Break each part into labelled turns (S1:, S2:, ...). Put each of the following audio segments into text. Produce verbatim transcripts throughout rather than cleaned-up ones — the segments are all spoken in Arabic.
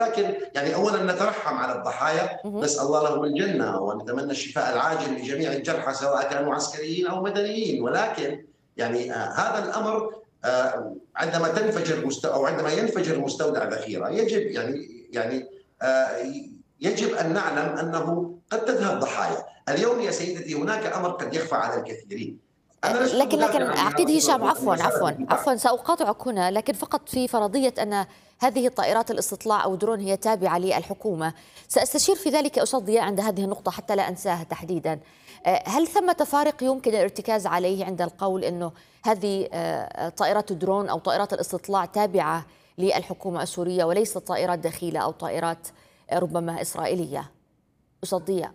S1: لكن يعني اولا نترحم على الضحايا،
S2: اهم.
S1: نسال الله لهم الجنه ونتمنى الشفاء العاجل لجميع الجرحى سواء كانوا عسكريين او مدنيين، ولكن يعني آه هذا الامر آه عندما تنفجر مستو او عندما ينفجر مستودع ذخيره يجب يعني يعني آه يجب ان نعلم انه قد تذهب ضحايا. اليوم يا سيدتي هناك امر قد يخفى على الكثيرين. انا لست
S2: لكن لكن
S1: مدافعا
S2: عقيد
S1: لهذا
S2: هشام، عفوا
S1: مساله
S2: عفوا
S1: الدفاع.
S2: عفوا سأقاطعك هنا، لكن فقط في فرضية أن هذه الطائرات الاستطلاع أو درون هي تابعة للحكومة، سأستشير في ذلك أستاذ ضياء عند هذه النقطة حتى لا أنساها تحديدا. آه، هل ثمة فارق يمكن الارتكاز عليه عند القول أنه هذه آه، طائرات الدرون أو طائرات الاستطلاع تابعة للحكومة السورية وليست طائرات دخيلة أو طائرات آه، ربما إسرائيلية؟ أستاذ ضياء.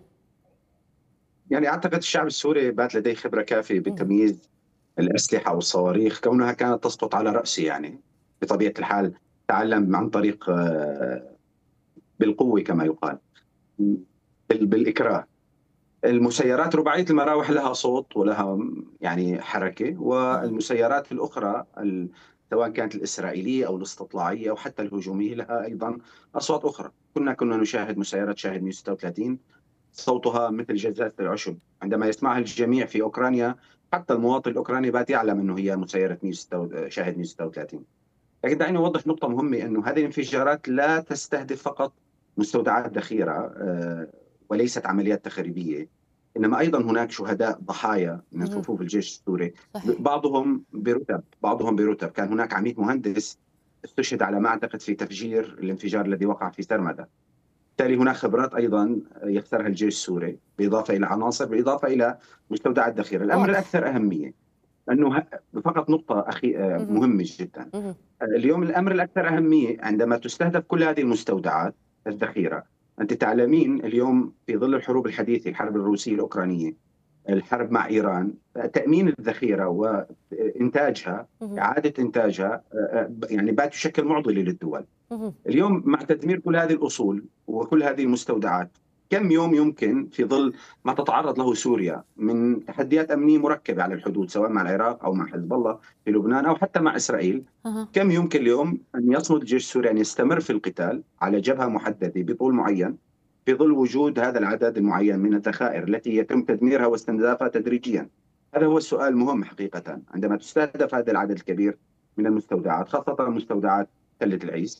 S3: يعني أعتقد الشعب السوري بات لديه خبرة كافية
S2: مهم.
S3: بتمييز الأسلحة والصواريخ كونها كانت تسقط على رأسه، يعني بطبيعة الحال تعلم عن طريق آه، بالقوة كما يقال، بال- بالإكراه. المسيرات رباعية المراوح لها صوت ولها يعني حركة،
S2: مهم.
S3: والمسيرات الأخرى ال- سواء كانت الإسرائيلية أو الاستطلاعية أو حتى الهجومية لها أيضا أصوات أخرى. كنا كنا نشاهد مسيرات شاهد مئة وستة وثلاثين صوتها مثل جزازة العشب عندما يسمعها الجميع في أوكرانيا، حتى المواطن الأوكراني بات يعلم أنه هي مسيرة مئة وستة شاهد مئة وستة وثلاثين. لكن دعيني أوضح نقطة مهمة، أنه هذه الانفجارات لا تستهدف فقط مستودعات ذخيرة آه، وليست عمليات تخريبية، إنما أيضا هناك شهداء ضحايا من
S2: مهم.
S3: صفوف الجيش السوري،
S2: صحيح.
S3: بعضهم برتب بعضهم برتب كان هناك عميد مهندس استشهد على ما أعتقد في تفجير الانفجار الذي وقع في سرمدة. بالتالي هناك خبرات ايضا يخسرها الجيش السوري، بالاضافه الى عناصر، بالاضافه الى مستودعات ذخيره. الامر
S2: واضح.
S3: الاكثر اهميه انه ه- فقط نقطه اخي آه،
S2: مهم.
S3: مهمه جدا.
S2: مهم.
S3: اليوم الامر الاكثر اهميه عندما تستهدف كل هذه المستودعات الذخيره. انت تعلمين اليوم في ظل الحروب الحديثه، الحرب الروسيه الاوكرانيه، الحرب مع ايران، تامين الذخيره وانتاجها،
S2: مهم.
S3: اعاده انتاجها آه، آه، يعني بات يشكل معضله للدول.
S2: مهم.
S3: اليوم مع تدمير كل هذه الأصول وكل هذه المستودعات، كم يوم يمكن في ظل ما تتعرض له سوريا من تحديات أمنية مركبة على الحدود سواء مع العراق أو مع حزب الله في لبنان أو حتى مع إسرائيل،
S2: أها.
S3: كم يمكن اليوم أن يصمد الجيش السوري أن يستمر في القتال على جبهة محددة بطول معين في ظل وجود هذا العدد المعين من الذخائر التي يتم تدميرها واستنزافها تدريجيا؟ هذا هو السؤال المهم حقيقة عندما تستهدف هذا العدد الكبير من المستودعات، خاصة مستودعات تلة العيس.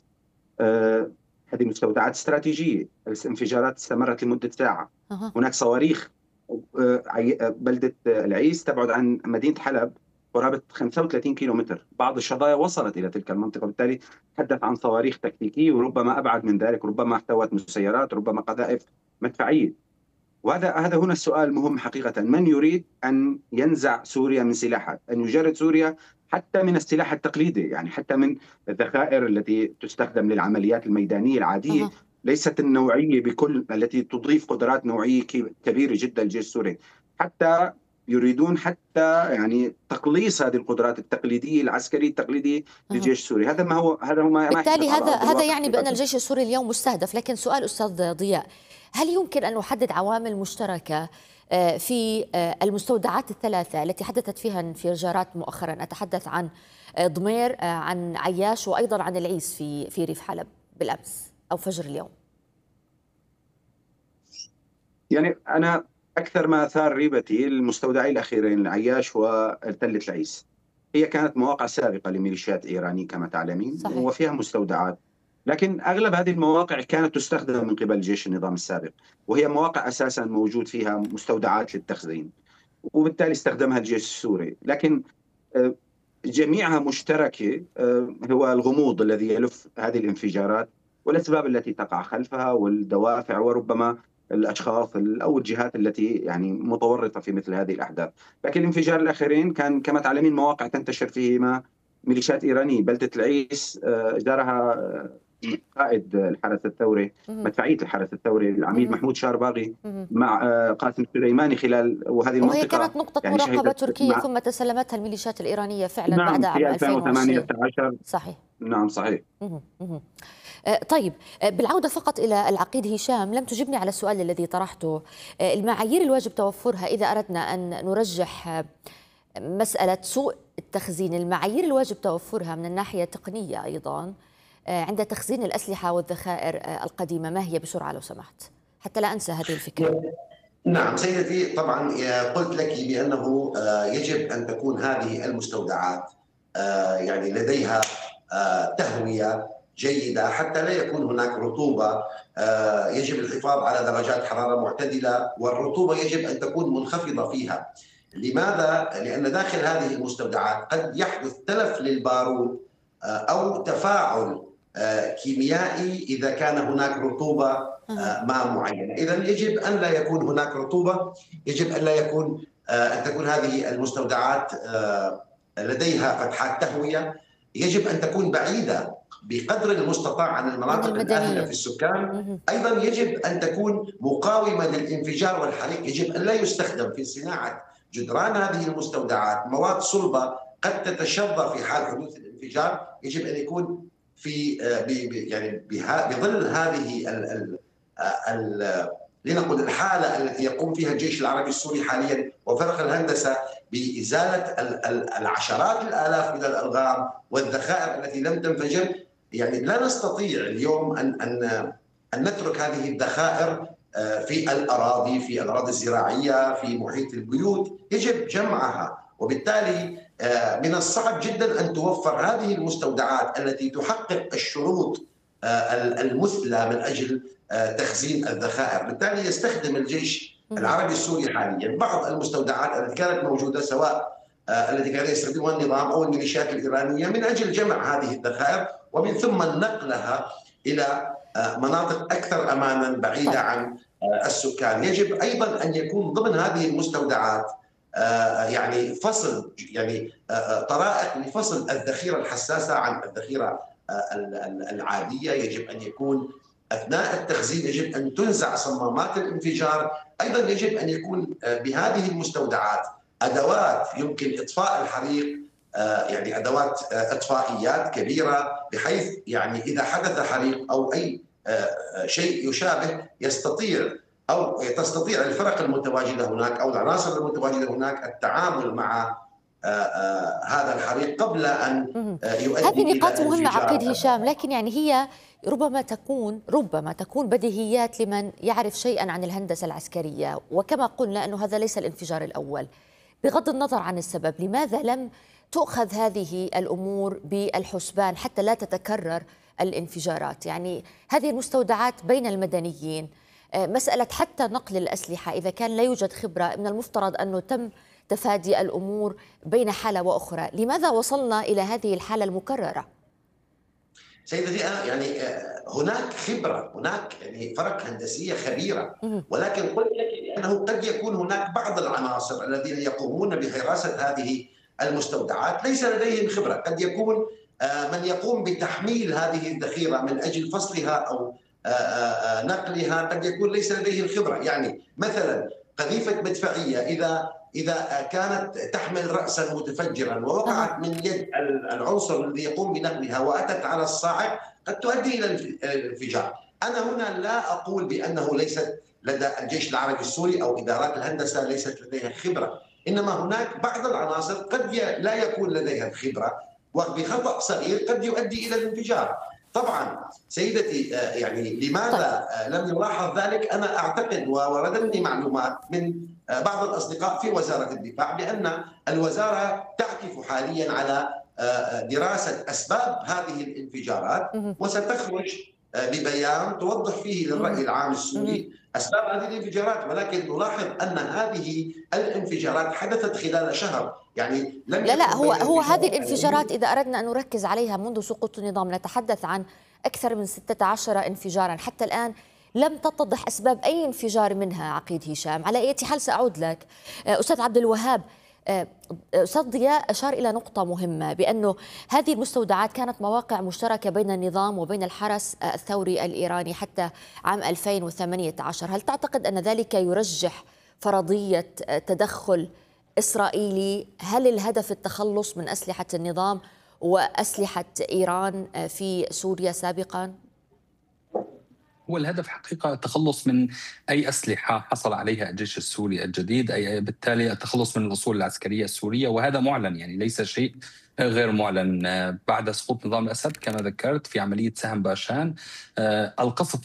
S3: آه، هذه مستودعات استراتيجية، الانفجارات استمرت لمدة ساعة.
S2: أها.
S3: هناك صواريخ. آه، عي- آه، بلدة آه، العيس تبعد عن مدينة حلب قرابة خمسة وثلاثين كيلو متر، بعض الشظايا وصلت إلى تلك المنطقة، بالتالي تحدث عن صواريخ تكتيكية وربما أبعد من ذلك، ربما احتوت مسيرات، ربما قذائف مدفعية. وهذا هذا هنا السؤال المهم حقيقة، من يريد أن ينزع سوريا من سلاحها، أن يجرد سوريا حتى من السلاح التقليدي، يعني حتى من الذخائر التي تستخدم للعمليات الميدانية العادية،
S2: أها.
S3: ليست النوعية بكل التي تضيف قدرات نوعية كبيرة جدا للجيش السوري، حتى يريدون حتى يعني تقليص هذه القدرات التقليدية العسكرية التقليدية
S2: أها.
S3: للجيش السوري. هذا ما هو هذا هو ما ما
S2: بالتالي
S3: يحدث على
S2: هذا
S3: أرض
S2: هذا
S3: الواقع
S2: يعني بأن
S3: حقيقة.
S2: الجيش السوري اليوم مستهدف، لكن سؤال أستاذ ضياء، هل يمكن أن نحدد عوامل مشتركة آه، في آه، المستودعات الثلاثة التي حدثت فيها انفجارات مؤخرا؟ أتحدث عن آه، ضمير، آه، عن عياش، وأيضا عن العيس في في ريف حلب بالأمس أو فجر اليوم.
S3: يعني أنا أكثر ما أثار ريبتي المستودعين الأخيرين العياش وتلة العيس. هي كانت مواقع سابقة لميليشيات إيرانية كما تعلمين
S2: صحيح.
S3: وفيها مستودعات، لكن أغلب هذه المواقع كانت تستخدم من قبل جيش النظام السابق، وهي مواقع أساسا موجود فيها مستودعات للتخزين، وبالتالي استخدمها الجيش السوري. لكن آه، جميعها مشتركة، آه، هو الغموض الذي يلف هذه الانفجارات والأسباب التي تقع خلفها والدوافع وربما الأشخاص أو الجهات التي يعني متورطة في مثل هذه الأحداث. لكن الانفجار الأخيرين كان كما تعلمين مواقع تنتشر فيهما ميليشيات إيرانية. بلدة العيس آه، جارها آه، قائد الحرس الثوري،
S2: مهم.
S3: مدفعية الحرس الثوري العميد
S2: مهم.
S3: محمود شارباغي
S2: مهم.
S3: مع آه، قاسم سليماني خلال، وهذه
S2: وهي
S3: المنطقة
S2: كانت نقطة
S3: يعني
S2: مراقبة
S3: شهدت
S2: تركية
S3: مع
S2: ثم تسلمتها الميليشيات الإيرانية فعلا بعد
S3: نعم
S2: عام
S3: في
S2: ألفين وعشرين.
S3: ألفين وثمانية عشر.
S2: صحيح.
S3: نعم صحيح.
S2: مهم. مهم. آه، طيب، آه، بالعودة فقط إلى العقيد هشام، لم تجبني على السؤال الذي طرحته. آه، المعايير الواجب توفرها إذا أردنا أن نرجح آه، مسألة سوء التخزين، المعايير الواجب توفرها من الناحية التقنية أيضا عند تخزين الأسلحة والذخائر القديمة؟ ما هي بسرعة لو سمحت حتى لا أنسى هذه الفكرة.
S1: نعم سيدتي، طبعا قلت لك بأنه يجب أن تكون هذه المستودعات يعني لديها تهوية جيدة حتى لا يكون هناك رطوبة. يجب الحفاظ على درجات حرارة معتدلة، والرطوبة يجب أن تكون منخفضة فيها. لماذا؟ لأن داخل هذه المستودعات قد يحدث تلف للبارود أو تفاعل كيميائي إذا كان هناك رطوبة ماء معينة. إذا يجب أن لا يكون هناك رطوبة، يجب أن لا يكون أن تكون هذه المستودعات لديها فتحات تهوية، يجب أن تكون بعيدة بقدر المستطاع عن المناطق الآهلة في السكان. أيضا يجب أن تكون مقاومة للانفجار والحريق، يجب أن لا يستخدم في صناعة جدران هذه المستودعات مواد صلبة قد تتشظى في حال حدوث الانفجار. يجب أن يكون في يعني بظل هذه ال ال لنقل الحالة التي يقوم فيها الجيش العربي السوري حاليا وفرق الهندسة بإزالة العشرات الآلاف من الألغام والذخائر التي لم تنفجر. يعني لا نستطيع اليوم أن أن أن نترك هذه الذخائر في الأراضي، في الأراضي الزراعية، في محيط البيوت، يجب جمعها. وبالتالي من الصعب جدا أن توفر هذه المستودعات التي تحقق الشروط المثلى من أجل تخزين الذخائر. بالتالي يستخدم الجيش العربي السوري حاليا بعض المستودعات التي كانت موجودة، سواء التي كان يستخدمها النظام أو الميليشيات الإيرانية، من أجل جمع هذه الذخائر ومن ثم نقلها إلى مناطق أكثر أمانا بعيدة عن السكان. يجب أيضا أن يكون ضمن هذه المستودعات يعني فصل، يعني طرائق لفصل الذخيرة الحساسة عن الذخيرة العادية. يجب أن يكون أثناء التخزين يجب أن تنزع صمامات الانفجار. أيضا يجب أن يكون بهذه المستودعات أدوات يمكن إطفاء الحريق، يعني أدوات إطفائيات كبيرة، بحيث يعني إذا حدث حريق أو أي شيء يشابه يستطيع أو تستطيع الفرق المتواجدة هناك أو العناصر المتواجدة هناك التعامل مع هذا الحريق قبل أن يؤدي.
S2: هذه نقاط مهمة عقيد هشام، لكن يعني هي ربما تكون ربما تكون بديهيات لمن يعرف شيئا عن الهندسة العسكرية، وكما قلنا أنه هذا ليس الانفجار الأول. بغض النظر عن السبب، لماذا لم تؤخذ هذه الأمور بالحسبان حتى لا تتكرر الانفجارات؟ يعني هذه المستودعات بين المدنيين، مسألة حتى نقل الأسلحة إذا كان لا يوجد خبرة، من المفترض أنه تم تفادي الأمور بين حالة وأخرى. لماذا وصلنا إلى هذه الحالة المكررة؟
S1: سيدتي أنا يعني هناك خبرة، هناك يعني فرق هندسية خبيرة، ولكن قلت لك أنه قد يكون هناك بعض العناصر الذين يقومون بحراسة هذه المستودعات ليس لديهم خبرة. قد يكون من يقوم بتحميل هذه الذخيرة من أجل فصلها أو نقلها قد يكون ليس لديه الخبرة. يعني مثلا قذيفة مدفعية إذا إذا كانت تحمل رأسا متفجرا ووقعت من يد العنصر الذي يقوم بنقلها وأتت على الصاعق قد تؤدي إلى الانفجار. أنا هنا لا أقول بأنه ليست لدى الجيش العربي السوري أو إدارات الهندسة ليست لديها خبرة، إنما هناك بعض العناصر قد لا يكون لديها الخبرة وبخطأ صغير قد يؤدي إلى الانفجار. طبعا سيدتي يعني لماذا لم يلاحظ ذلك؟ أنا أعتقد ووردتني معلومات من بعض الأصدقاء في وزارة الدفاع بأن الوزارة تعكف حاليا على دراسة أسباب هذه الانفجارات، وستخرج ببيان توضح فيه للرأي العام السوري أسباب هذه الانفجارات. ولكن نلاحظ أن هذه الانفجارات حدثت خلال شهر، يعني لم
S2: لا لا هو هو هذه الانفجارات إذا أردنا أن نركز عليها منذ سقوط النظام نتحدث عن أكثر من ستة عشر انفجارا حتى الآن لم تتضح أسباب أي انفجار منها. عقيد هشام، على أي حال سأعود لك أستاذ عبد الوهاب. أستاذ ضياء أشار إلى نقطة مهمة بأنه هذه المستودعات كانت مواقع مشتركة بين النظام وبين الحرس الثوري الإيراني حتى عام ألفين وثمانية عشر. هل تعتقد أن ذلك يرجح فرضية تدخل إسرائيلي؟ هل الهدف التخلص من أسلحة النظام وأسلحة إيران في سوريا سابقا؟
S4: هو الهدف حقيقة التخلص من أي أسلحة حصل عليها الجيش السوري الجديد، أي بالتالي التخلص من الأصول العسكرية السورية، وهذا معلن، يعني ليس شيء غير معلن بعد سقوط نظام الأسد كما ذكرت في عملية سهم باشان. القصف